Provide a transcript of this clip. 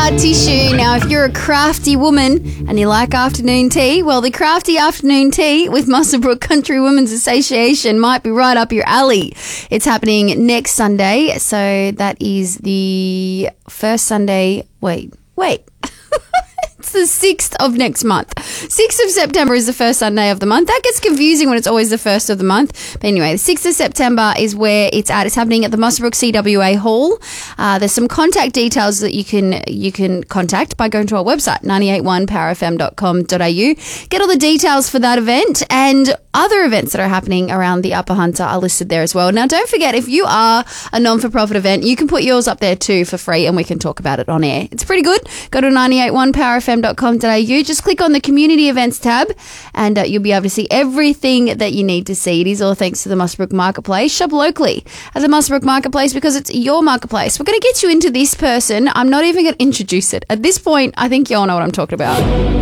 Scar Tissue. Now, if you're a crafty woman and you like afternoon tea, well, the Crafty Afternoon Tea with Muswellbrook Country Women's Association might be right up your alley. It's happening next Sunday, so that is the first Sunday. Wait. It's the 6th of next month. 6th of September is the first Sunday of the month. That gets confusing when it's always the first of the month. But anyway, the 6th of September is where it's at. It's happening at the Muswellbrook CWA Hall. There's some contact details that you can contact by going to our website, 981powerfm.com.au. Get all the details for that event, and other events that are happening around the Upper Hunter are listed there as well. Now, don't forget, if you are a non-for-profit event, you can put yours up there too for free, and we can talk about it on air. It's pretty good. Go to 981powerfm.com.au. Just click on the community events tab, and you'll be able to see everything that you need to see. It is all thanks to the Muswellbrook Marketplace. Shop locally at the Muswellbrook Marketplace because it's your marketplace. We're going to get you into this person. I'm not even going to introduce it. At this point, I think you all know what I'm talking about.